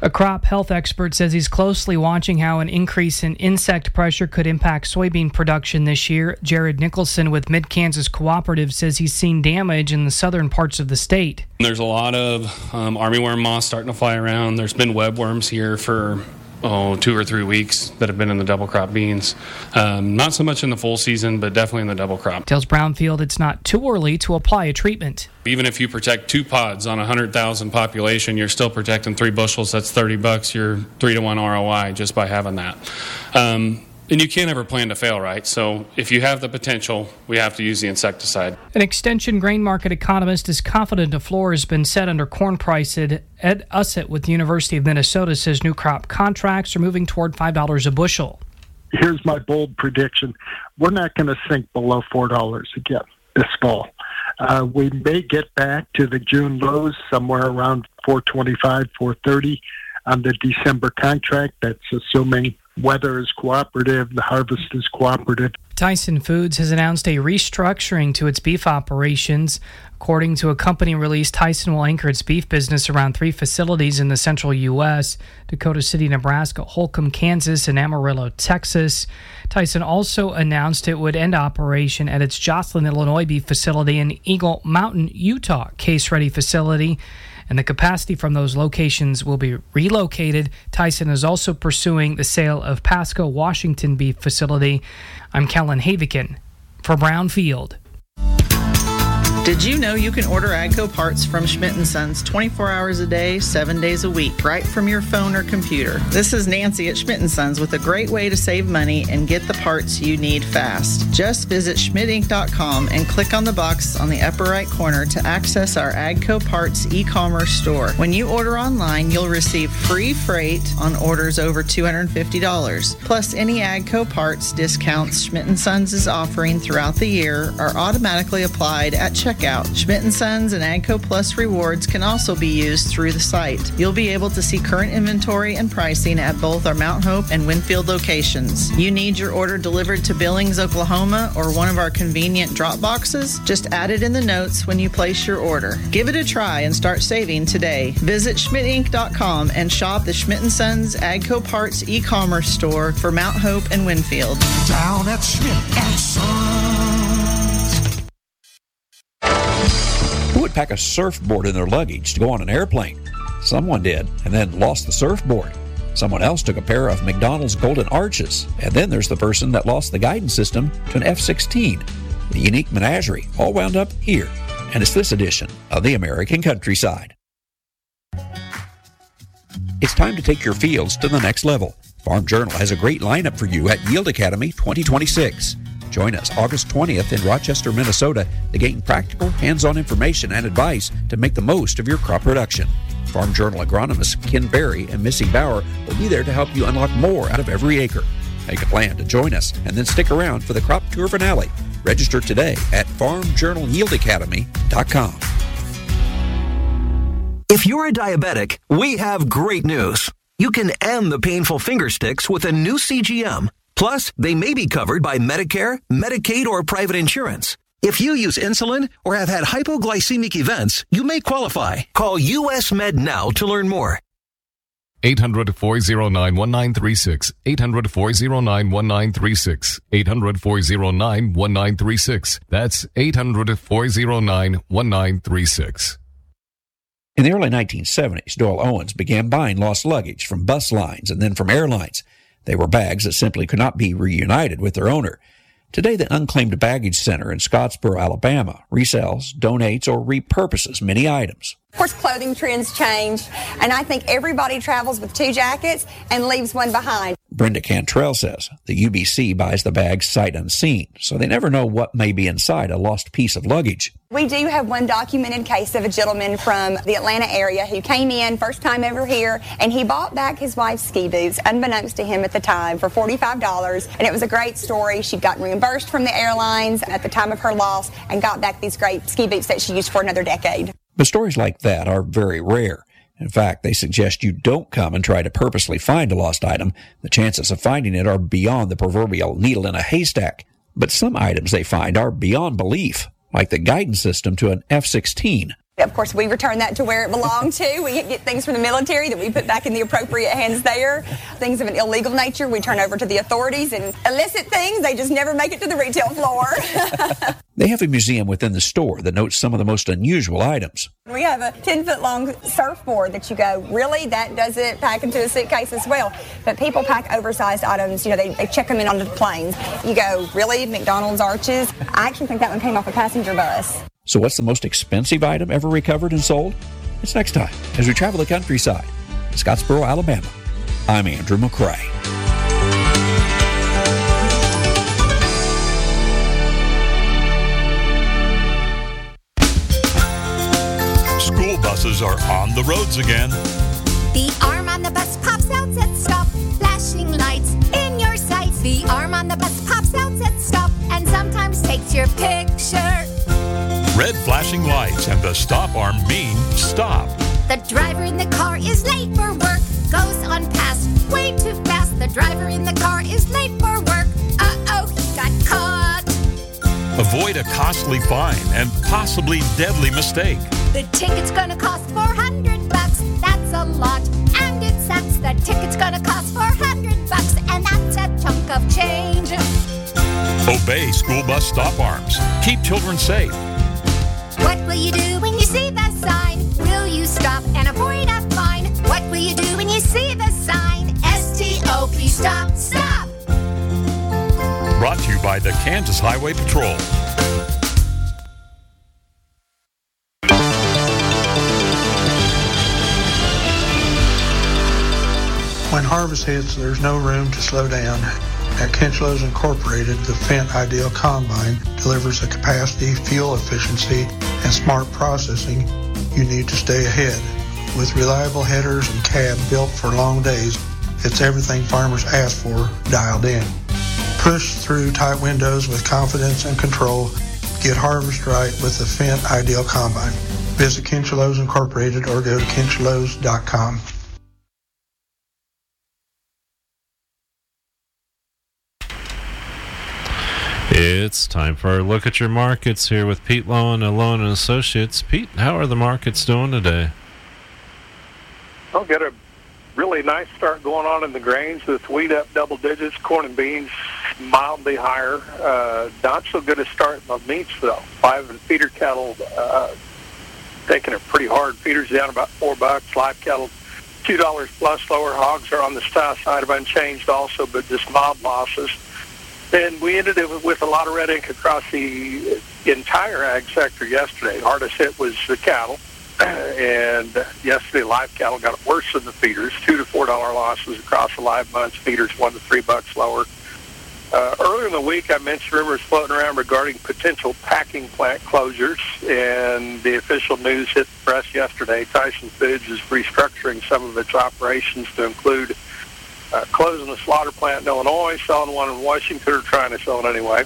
A crop health expert says he's closely watching how an increase in insect pressure could impact soybean production this year. Jared Nicholson with Mid-Kansas Cooperative says he's seen damage in the southern parts of the state. There's a lot of um, armyworm moths starting to fly around. There's been webworms here for oh, two or three weeks that have been in the double crop beans. Um, not so much in the full season, but definitely in the double crop. Tells Brownfield it's not too early to apply a treatment. Even if you protect two pods on a one hundred thousand population, you're still protecting three bushels. That's thirty bucks. You're three to one R O I just by having that. Um, And you can't ever plan to fail, right? So if you have the potential, we have to use the insecticide. An extension grain market economist is confident a floor has been set under corn prices. Ed Ussett with the University of Minnesota says new crop contracts are moving toward five dollars a bushel. Here's my bold prediction. We're not going to sink below four dollars again this fall. Uh, we may get back to the June lows somewhere around four twenty-five, four thirty on the December contract. That's assuming weather is cooperative, the harvest is cooperative. Tyson Foods has announced a restructuring to its beef operations. According to a company release, Tyson will anchor its beef business around three facilities in the central U S: Dakota City, Nebraska, Holcomb, Kansas, and Amarillo, Texas. Tyson also announced it would end operation at its Jocelyn, Illinois beef facility and Eagle Mountain, Utah case-ready facility, and the capacity from those locations will be relocated. Tyson is also pursuing the sale of Pasco, Washington beef facility. I'm Kellen Havikin for Brownfield. Did you know you can order AGCO parts from Schmidt and Sons twenty-four hours a day, seven days a week, right from your phone or computer? This is Nancy at Schmidt and Sons with a great way to save money and get the parts you need fast. Just visit schmidt inc dot com and click on the box on the upper right corner to access our AGCO Parts e-commerce store. When you order online, you'll receive free freight on orders over two hundred fifty dollars. Plus, any AGCO Parts discounts Schmidt and Sons is offering throughout the year are automatically applied at checkout. Schmidt and Sons and AGCO Plus rewards can also be used through the site. You'll be able to see current inventory and pricing at both our Mount Hope and Winfield locations. You need your order delivered to Billings, Oklahoma, or one of our convenient drop boxes? Just add it in the notes when you place your order. Give it a try and start saving today. Visit schmidt inc dot com and shop the Schmidt and Sons AGCO Parts e-commerce store for Mount Hope and Winfield. Down at Schmidt and Sons. Who would pack a surfboard in their luggage to go on an airplane? Someone did, and then lost the surfboard. Someone else took a pair of McDonald's Golden Arches, and then there's the person that lost the guidance system to an F sixteen. The unique menagerie all wound up here, and it's this edition of the American Countryside. It's time to take your fields to the next level. Farm Journal has a great lineup for you at Yield Academy twenty twenty-six. Join us August twentieth in Rochester, Minnesota to gain practical, hands-on information and advice to make the most of your crop production. Farm Journal agronomists Ken Berry and Missy Bauer will be there to help you unlock more out of every acre. Make a plan to join us and then stick around for the crop tour finale. Register today at farm journal yield academy dot com. If you're a diabetic, we have great news. You can end the painful finger sticks with a new C G M. Plus, they may be covered by Medicare, Medicaid, or private insurance. If you use insulin or have had hypoglycemic events, you may qualify. Call U S Med now to learn more. eight hundred, four oh nine, one nine three six. eight hundred, four oh nine, one nine three six. eight hundred, four oh nine, one nine three six. That's eight hundred, four oh nine, one nine three six. In the early nineteen seventies, Doyle Owens began buying lost luggage from bus lines and then from airlines. They were bags that simply could not be reunited with their owner. Today, the Unclaimed Baggage Center in Scottsboro, Alabama, resells, donates, or repurposes many items. Of course, clothing trends change, and I think everybody travels with two jackets and leaves one behind. Brenda Cantrell says the U B C buys the bags sight unseen, so they never know what may be inside a lost piece of luggage. We do have one documented case of a gentleman from the Atlanta area who came in, first time ever here, and he bought back his wife's ski boots, unbeknownst to him at the time, for forty-five dollars. And it was a great story. She'd gotten reimbursed from the airlines at the time of her loss and got back these great ski boots that she used for another decade. But stories like that are very rare. In fact, they suggest you don't come and try to purposely find a lost item. The chances of finding it are beyond the proverbial needle in a haystack. But some items they find are beyond belief, like the guidance system to an F sixteen. Of course, we return that to where it belonged to. We get things from the military that we put back in the appropriate hands there. Things of an illegal nature, we turn over to the authorities. And illicit things, they just never make it to the retail floor. They have a museum within the store that notes some of the most unusual items. We have a ten-foot-long surfboard that you go, really? That doesn't pack into a suitcase as well. But people pack oversized items. You know, they, they check them in onto the planes. You go, really? McDonald's arches? I actually think that one came off a passenger bus. So what's the most expensive item ever recovered and sold? It's next time as we travel the countryside. Scottsboro, Alabama. I'm Andrew McCrae. School buses are on the roads again. The arm on the bus pops out at stop, flashing lights in your sights. The arm on the bus pops out at stop and sometimes takes your picture. Red flashing lights and the stop arm mean stop. The driver in the car is late for work, goes on past way too fast. The driver in the car is late for work. Uh-oh, he got caught. Avoid a costly fine and possibly deadly mistake. The ticket's gonna cost four hundred bucks. That's a lot, and it sucks. The ticket's gonna cost four hundred bucks, and that's a chunk of change. Obey school bus stop arms. Keep children safe. What will you do when you see the sign? Will you stop and avoid a fine? What will you do when you see the sign? S T O P, stop, stop. Brought to you by the Kansas Highway Patrol. When harvest hits, there's no room to slow down. At Kinchlows Incorporated, the Fendt Ideal Combine delivers the capacity, fuel efficiency, and smart processing you need to stay ahead. With reliable headers and cab built for long days, it's everything farmers ask for dialed in. Push through tight windows with confidence and control. Get harvest right with the Fendt Ideal Combine. Visit Kinchlows Incorporated or go to kinchlows dot com. It's time for our look at your markets here with Pete Lowen and Lowen and Associates. Pete, how are the markets doing today? I'll get a really nice start going on in the grains with wheat up double digits, corn and beans mildly higher. Uh, not so good a start in the meats though. Five and feeder cattle uh, taking it pretty hard. Feeders down about four bucks. Live cattle two dollars plus lower. Hogs are on the south side of unchanged also, but just mild losses. And we ended it with a lot of red ink across the entire ag sector yesterday. Hardest hit was the cattle. And yesterday, live cattle got worse than the feeders. Two to four dollar losses across the live months. Feeders one to three bucks lower. Uh, earlier in the week, I mentioned rumors floating around regarding potential packing plant closures, and the official news hit the press yesterday. Tyson Foods is restructuring some of its operations to include uh, closing the slaughter plant in Illinois, selling one in Washington, or trying to sell it anyway,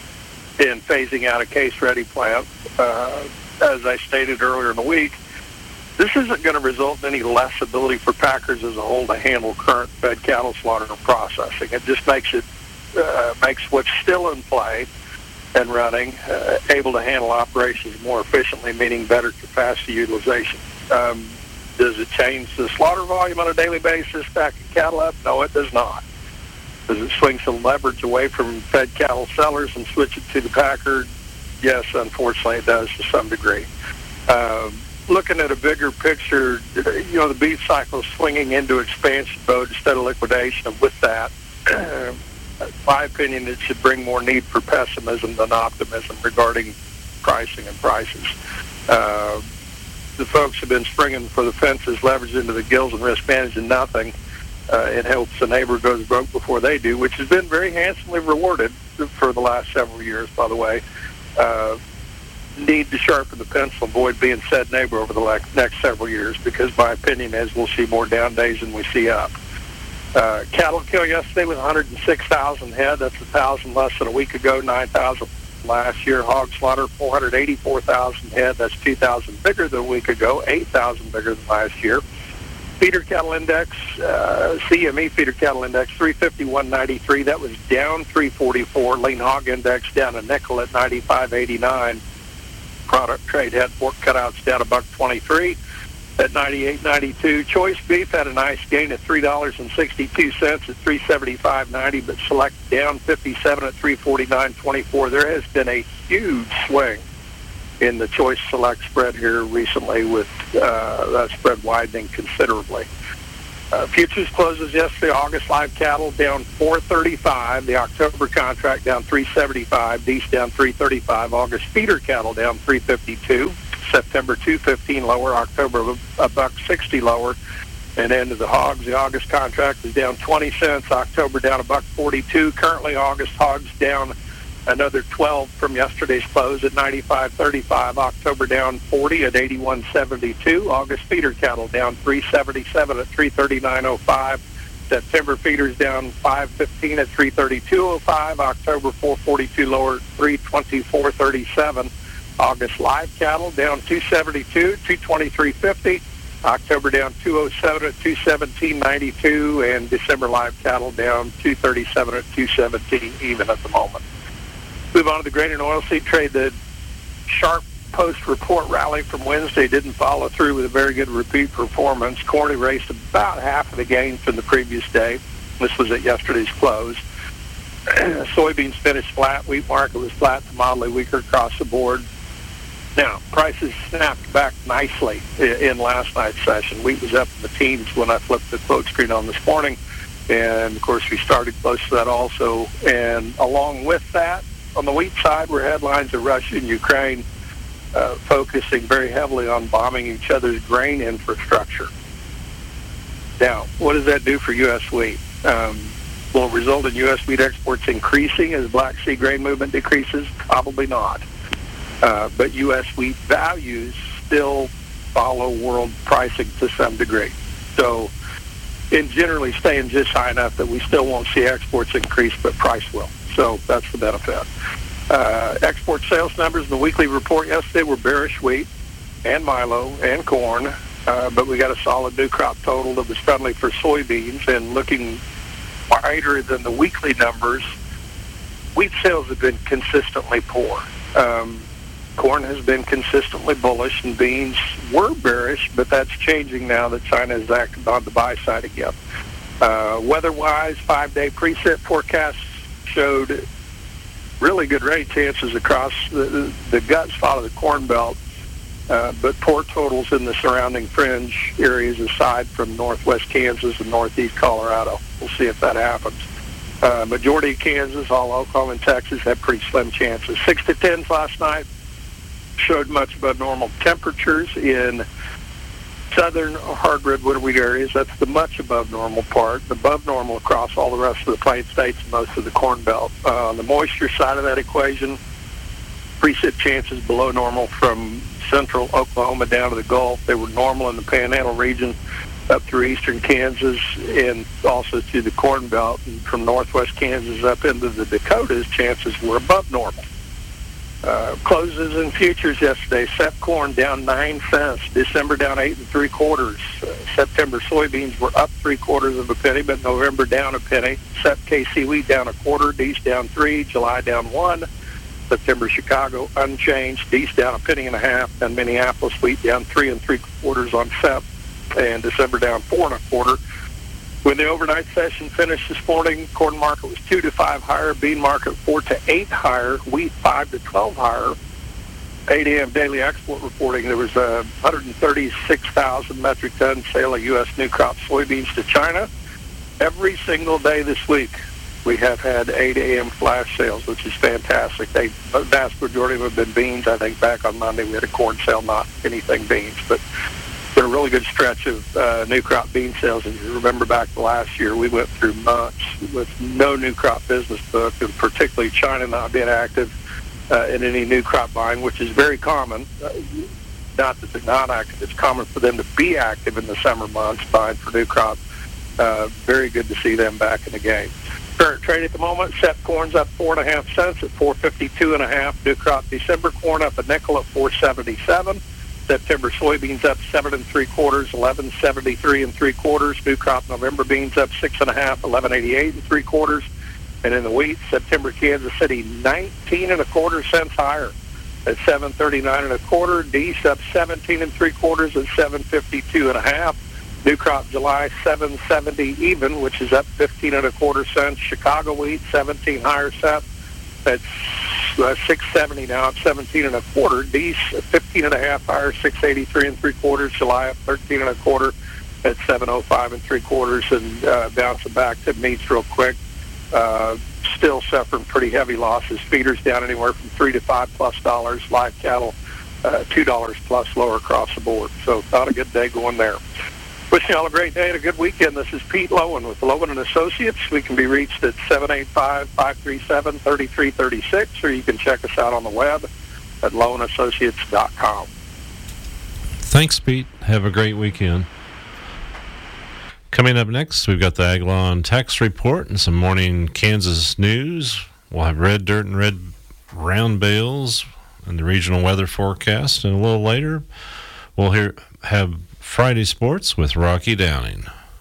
and phasing out a case-ready plant. Uh, as I stated earlier in the week, this isn't going to result in any less ability for packers as a whole to handle current fed cattle slaughter and processing. It just makes it uh, makes what's still in play and running uh, able to handle operations more efficiently, meaning better capacity utilization. Um, does it change the slaughter volume on a daily basis, backing cattle up? No, it does not. Does it swing some leverage away from fed cattle sellers and switch it to the packer? Yes, unfortunately, it does to some degree. Um, looking at a bigger picture, you know, the beef cycle is swinging into expansion mode instead of liquidation. And with that, uh, in my opinion, it should bring more need for pessimism than optimism regarding pricing and prices. Uh, the folks have been springing for the fences, leveraged into the gills and risk managing nothing. Uh, it helps the neighbor goes broke before they do, which has been very handsomely rewarded for the last several years, by the way. Uh, need to sharpen the pencil, avoid being said neighbor over the next several years, because my opinion is we'll see more down days than we see up. Uh, cattle kill yesterday was one hundred six thousand head. That's one thousand less than a week ago, nine thousand last year. Hog slaughter, four hundred eighty-four thousand head. That's two thousand bigger than a week ago, eight thousand bigger than last year. Feeder cattle index, uh, C M E feeder cattle index, three fifty-one ninety-three. That was down three forty-four. Lean hog index down a nickel at ninety-five eighty-nine. product trade had pork cutouts down a buck twenty-three at ninety-eight ninety-two. Choice beef had a nice gain at three dollars and sixty-two cents at three seventy-five ninety, but select down fifty-seven at three forty-nine twenty-four. There has been a huge swing in the choice select spread here recently, with uh, that spread widening considerably. Uh, futures closes yesterday. August live cattle down four thirty-five. The October contract down three seventy-five. Beef down three thirty-five. August feeder cattle down three fifty-two. September two fifteen lower. October a buck sixty lower. And into the hogs, the August contract is down twenty cents. October down a buck forty-two. Currently, August hogs down another twelve from yesterday's close at ninety-five thirty-five. October down forty at eighty-one seventy-two. August feeder cattle down three seventy-seven at three thirty-nine oh five. September feeders down five fifteen at three thirty-two oh five. October four forty-two lower, three twenty-four thirty-seven. August live cattle down two seventy-two, two twenty-three fifty. October down two oh seven at two seventeen ninety-two, and December live cattle down two thirty-seven at two seventeen even at the moment. Move on to the grain and oilseed trade. The sharp post-report rally from Wednesday didn't follow through with a very good repeat performance. Corn erased about half of the gain from the previous day. This was at yesterday's close. Soybeans finished flat. Wheat market was flat to mildly weaker across the board. Now, prices snapped back nicely in last night's session. Wheat was up in the teens when I flipped the quote screen on this morning. And, of course, we started close to that also. And along with that, on the wheat side were headlines of Russia and Ukraine uh, focusing very heavily on bombing each other's grain infrastructure. Now, what does that do for U S wheat? Um, will it result in U S wheat exports increasing as Black Sea grain movement decreases? Probably not. Uh, but U S wheat values still follow world pricing to some degree. So, in generally staying just high enough that we still won't see exports increase, but price will. So that's the benefit. Uh, export sales numbers in the weekly report yesterday were bearish wheat and milo and corn, uh, but we got a solid new crop total that was friendly for soybeans. And looking wider than the weekly numbers, wheat sales have been consistently poor. Um, corn has been consistently bullish, and beans were bearish, but that's changing now that China has acted on the buy side again. Uh, weather-wise, five-day preset forecasts showed really good rain chances across the, the gut spot of the Corn Belt, uh, but poor totals in the surrounding fringe areas aside from northwest Kansas and northeast Colorado. We'll see if that happens. Uh, majority of Kansas, all Oklahoma and Texas have pretty slim chances. Six to tens last night showed much above normal temperatures in southern hard redwood wheat areas. That's the much above normal part. Above normal across all the rest of the Plain States and most of the Corn Belt. Uh, on the moisture side of that equation, precip chances below normal from central Oklahoma down to the Gulf. They were normal in the Panhandle region up through eastern Kansas and also to the Corn Belt. And from northwest Kansas up into the Dakotas, chances were above normal. Uh, closes in futures yesterday. Sep corn down nine cents. December down eight and three quarters. Uh, September soybeans were up three quarters of a penny, but November down a penny. Sep K C wheat down a quarter. D's down three. July down one. September Chicago unchanged. D's down a penny and a half. And Minneapolis wheat down three and three quarters on Sep. And December down four and a quarter. When the overnight session finished this morning, corn market was two to five higher, bean market four to eight higher, wheat five to twelve higher. eight a.m. daily export reporting, there was a one hundred thirty-six thousand metric ton sale of U S new crop soybeans to China. Every single day this week, we have had eight a.m. flash sales, which is fantastic. They, the vast majority of them have been beans. I think back on Monday we had a corn sale, not anything beans, but been a really good stretch of uh, new crop bean sales. If you remember back to last year, we went through months with no new crop business booked, and particularly China not being active uh, in any new crop buying, which is very common. Uh, not that they're not active. It's common for them to be active in the summer months buying for new crop. Uh, very good to see them back in the game. Current trade at the moment, Sep corn's up four and a half cents at four fifty-two and a half. New crop December corn up a nickel at four seventy-seven. September soybeans up seven and three quarters, eleven seventy-three and three quarters. New crop November beans up six and a half, eleven eighty-eight and three quarters. And in the wheat, September Kansas City nineteen and a quarter cents higher at seven thirty-nine and a quarter. Deese up seventeen and three quarters at seven fifty-two and a half. New crop July seven seventy even, which is up fifteen and a quarter cents. Chicago wheat seventeen higher cent. That's uh, six seventy now, up seventeen and a quarter. Deese fifteen and a half higher, six eighty-three and three quarters. July up thirteen and a quarter at seven oh five and three quarters, and uh, bouncing back to meats real quick. Uh, still suffering pretty heavy losses. Feeders down anywhere from three to five plus dollars. Live cattle uh, two dollars plus lower across the board. So not a good day going there. Wishing you all a great day and a good weekend. This is Pete Lowen with Lowen and Associates. We can be reached at seven eight five, five three seven, three three three six, or you can check us out on the web at lowen associates dot com. Thanks, Pete. Have a great weekend. Coming up next, we've got the Aglon Tax Report and some morning Kansas news. We'll have red dirt and red round bales and the regional weather forecast. And a little later, we'll hear have Friday Sports with Rocky Downing.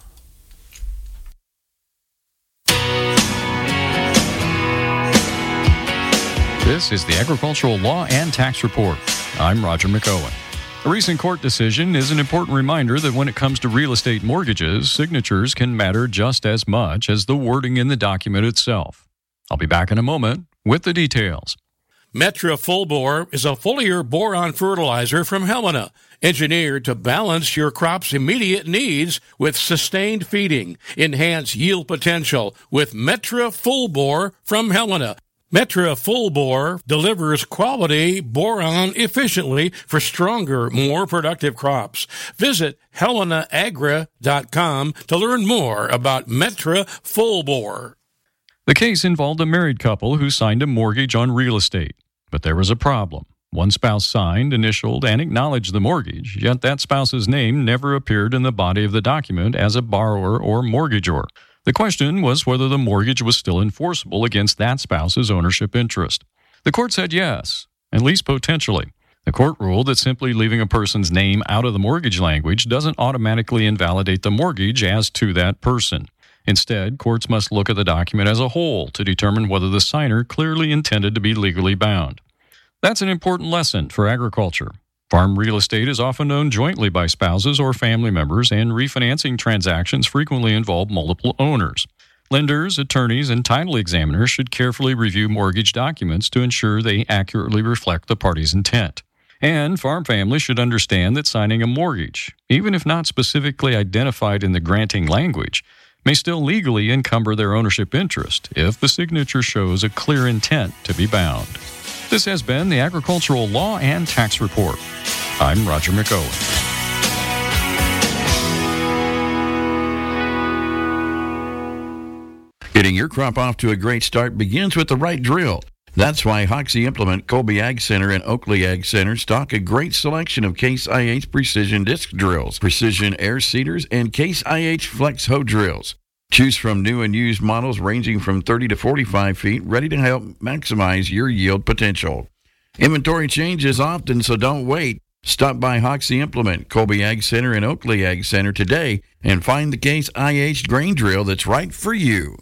This is the Agricultural Law and Tax Report. I'm Roger McOwen. A recent court decision is an important reminder that when it comes to real estate mortgages, signatures can matter just as much as the wording in the document itself. I'll be back in a moment with the details. Metra Full Bore is a foliar boron fertilizer from Helena, engineered to balance your crop's immediate needs with sustained feeding. Enhance yield potential with Metra Full Bore from Helena. Metra Full Bore delivers quality boron efficiently for stronger, more productive crops. Visit helena agra dot com to learn more about Metra Full Bore. The case involved a married couple who signed a mortgage on real estate. But there was a problem. One spouse signed, initialed, and acknowledged the mortgage, yet that spouse's name never appeared in the body of the document as a borrower or mortgagor. The question was whether the mortgage was still enforceable against that spouse's ownership interest. The court said yes, at least potentially. The court ruled that simply leaving a person's name out of the mortgage language doesn't automatically invalidate the mortgage as to that person. Instead, courts must look at the document as a whole to determine whether the signer clearly intended to be legally bound. That's an important lesson for agriculture. Farm real estate is often owned jointly by spouses or family members, and refinancing transactions frequently involve multiple owners. Lenders, attorneys, and title examiners should carefully review mortgage documents to ensure they accurately reflect the party's intent. And farm families should understand that signing a mortgage, even if not specifically identified in the granting language, may still legally encumber their ownership interest if the signature shows a clear intent to be bound. This has been the Agricultural Law and Tax Report. I'm Roger McOwen. Getting your crop off to a great start begins with the right drill. That's why Hoxie Implement, Colby Ag Center, and Oakley Ag Center stock a great selection of Case I H Precision Disc Drills, Precision Air Seeders, and Case I H Flex Hoe Drills. Choose from new and used models ranging from thirty to forty-five feet, ready to help maximize your yield potential. Inventory changes often, so don't wait. Stop by Hoxie Implement, Colby Ag Center, and Oakley Ag Center today and find the Case I H grain drill that's right for you.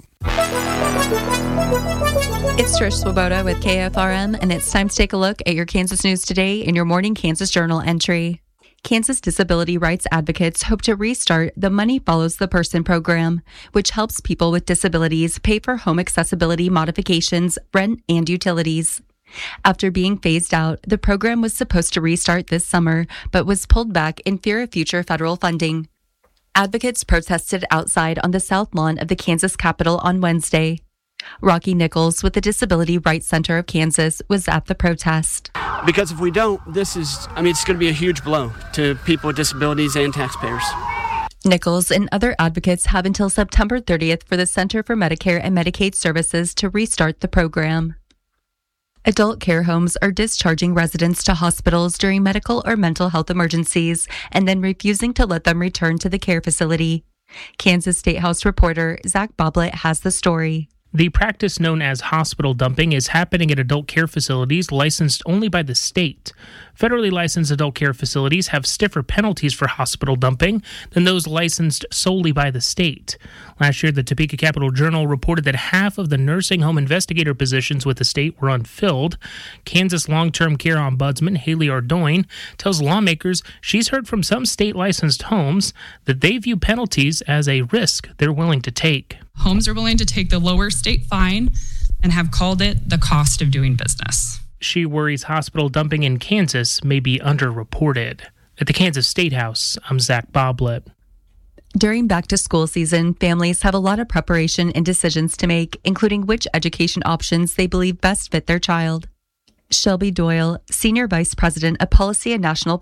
It's Trish Swoboda with K F R M, and it's time to take a look at your Kansas news today in your morning Kansas Journal entry. Kansas disability rights advocates hope to restart the Money Follows the Person program, which helps people with disabilities pay for home accessibility modifications, rent, and utilities. After being phased out, the program was supposed to restart this summer, but was pulled back in fear of future federal funding. Advocates protested outside on the south lawn of the Kansas Capitol on Wednesday. Rocky Nichols with the Disability Rights Center of Kansas was at the protest. Because if we don't, this is, I mean, it's going to be a huge blow to people with disabilities and taxpayers. Nichols and other advocates have until September thirtieth for the Center for Medicare and Medicaid Services to restart the program. Adult care homes are discharging residents to hospitals during medical or mental health emergencies and then refusing to let them return to the care facility. Kansas State House reporter Zach Boblet has the story. The practice known as hospital dumping is happening at adult care facilities licensed only by the state. Federally licensed adult care facilities have stiffer penalties for hospital dumping than those licensed solely by the state. Last year, the Topeka Capital Journal reported that half of the nursing home investigator positions with the state were unfilled. Kansas long-term care ombudsman Haley Ardoin tells lawmakers she's heard from some state-licensed homes that they view penalties as a risk they're willing to take. Homes are willing to take the lower state fine and have called it the cost of doing business. She worries hospital dumping in Kansas may be underreported. At the Kansas State House, I'm Zach Boblett. During back-to-school season, families have a lot of preparation and decisions to make, including which education options they believe best fit their child. Shelby Doyle, Senior Vice President of Policy and National